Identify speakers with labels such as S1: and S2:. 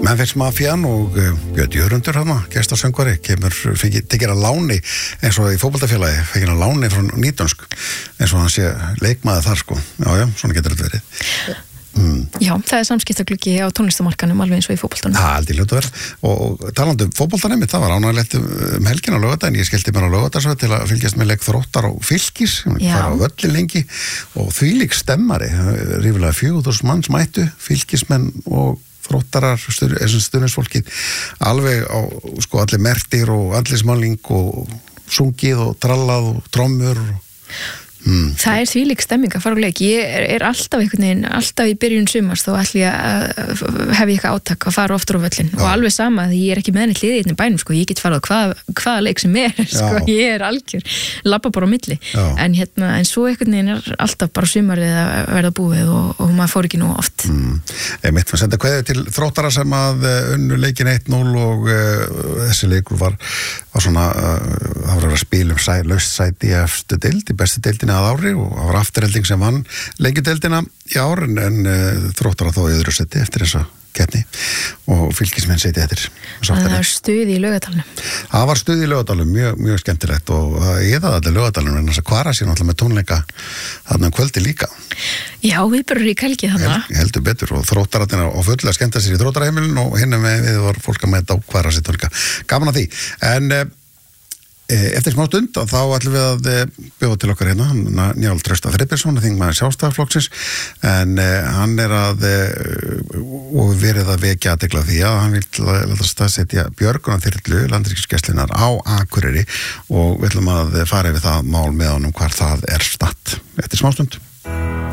S1: Memphis Mafian og Björn Jörundur hana, gestasöngvari, tekir að láni eins og í fótboltafélagi, tekir að láni frá nýdönsk, eins og hann sé leikmaður þar sko. Já, svona getur þetta verið.
S2: Já, það samskiptagluggi á tónlistamarkanum alveg eins og í fótboltanum.
S1: Það aldrei ljóta verið. Og talandi fótboltanum, það var ánægilegt helgin á laugardaginn, ég skellti mér á laugardagsvöld til að fylgjast með leik Þróttar og Fylkis, fara á völlin lengi og þvílík stemmari, rífilega 4.000 manns mættu, Fylkismenn og Þróttarar, stuðningsfólkið, alveg á, sko, allir merktir og allismáling og sungið og trallað og trommur og
S2: Það þvílík stemming að fara á leik. Ég alltaf einhvern veginn, alltaf í byrjun sumars þá ætla ég að hef ég eitthvað átak að fara oftar á völlin og alveg sama því ég er ekki með henni hliðið í bænum, sko, ég get farað hvaða leik sem sko, ég algjör, labba bara á milli en svo einhvern veginn alltaf bara sumarið að verða búið og maður fór ekki nú oft.
S1: Mitt var senda kveðið til Þróttara sem að unnu leikin 1-0 og þessi leikur var svona, það var að spila laust sæti í efstu deild, í bestu deildinni að ári og það var Afturelding sem vann leikjudeildina í ár en Þróttara þó í öðru seti eftir þessa keppni og Fylkismenn seti eftir.
S2: Það var stuð í Laugardalnum.
S1: Það var stuð í Laugardalnum, mjög skemmtilegt og ég það allir Laugardalnum en þess að Kvara sér náttúrulega með tónleika þarna kvöldi líka. Já,
S2: við bara í Helgi þarna.
S1: Heldur betur og Þróttararnir og fullt að skemmta sér í Þróttarheimilin og hinna við var fólk að mæta á Kvara sér tónleika. Gaman að því. En eftir smá stund þá ætlum við að bjóða til okkar hérna, Njáll Trausta Friðbertsson, þingmaður Sjálfstæðisflokksins, en hann að og verið að vekja athygli á því að hann vil staðsetja björgunarþyrlu Landhelgisgæslunnar á Akureyri og við ætlum að fara yfir það mál með honum hvar það statt eftir smá stund.